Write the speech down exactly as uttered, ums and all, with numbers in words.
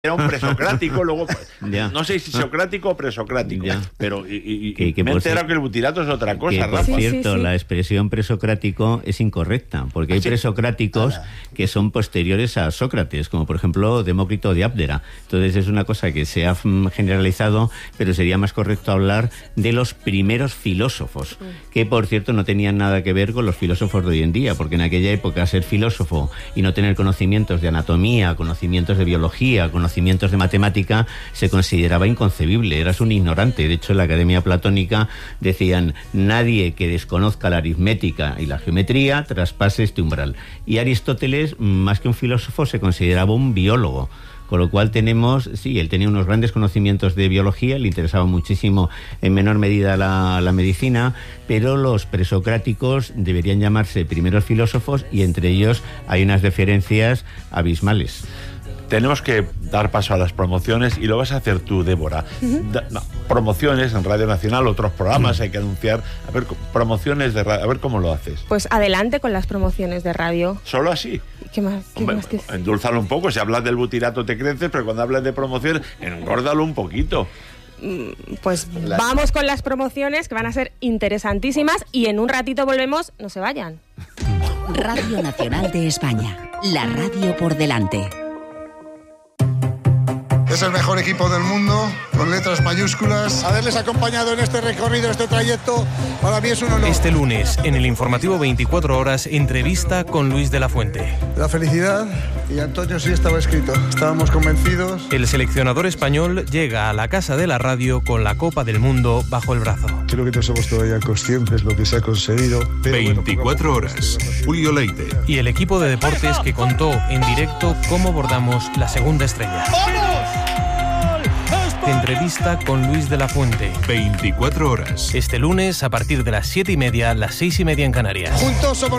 Era un presocrático, luego Ya. no sé si socrático o presocrático, Ya. pero y, y, Que- que me he por enterado ser- que el butirato es otra cosa, Que, por Rafa. Sí, sí, cierto, sí. la expresión presocrático es incorrecta, porque hay ¿Ah, sí? presocráticos que son posteriores a Sócrates, como por ejemplo Demócrito de Abdera. Entonces es una cosa que se ha mm, generalizado, pero sería más correcto hablar de los primeros filósofos, que por cierto no tenían nada que ver con los filósofos de hoy en día, porque en aquella época ser filósofo y no tener conocimientos de anatomía, conocimientos de biología, conocimientos de matemática, se consideraba inconcebible, eras un ignorante. De hecho, en la Academia Platónica decían: nadie que desconozca la aritmética y la geometría traspase este umbral. Y Aristóteles, más que un filósofo, se consideraba un biólogo. Con lo cual tenemos, sí, él tenía unos grandes conocimientos de biología, le interesaba muchísimo en menor medida la, la medicina, pero los presocráticos deberían llamarse primeros filósofos, y entre ellos hay unas diferencias abismales. Tenemos que dar paso a las promociones y lo vas a hacer tú, Débora. Da- no, promociones en Radio Nacional, otros programas hay que anunciar. A ver, co- promociones de radio, a ver cómo lo haces. Pues adelante con las promociones de radio. ¿Solo así? ¿Qué más? ¿Qué Hombre, más que- endúlzalo un poco. Si hablas del butirato te creces, pero cuando hablas de promociones, engórdalo un poquito. Pues La- vamos con las promociones, que van a ser interesantísimas, y en un ratito volvemos. No se vayan. Radio Nacional de España. La radio por delante. Es el mejor equipo del mundo, con letras mayúsculas. Haberles acompañado en este recorrido, este trayecto, para mí es un honor. Este lunes, en el informativo veinticuatro horas, entrevista con Luis de la Fuente. La felicidad, y Antonio sí estaba escrito. Estábamos convencidos. El seleccionador español llega a la Casa de la Radio con la Copa del Mundo bajo el brazo. Creo que no somos todavía conscientes de lo que se ha conseguido. Pero bueno, veinticuatro poco a poco horas. Julio Leite. Y el equipo de deportes que contó en directo cómo bordamos la segunda estrella. Entrevista con Luis de la Fuente. veinticuatro horas. Este lunes, a partir de las siete y media, las seis y media en Canarias. Juntos somos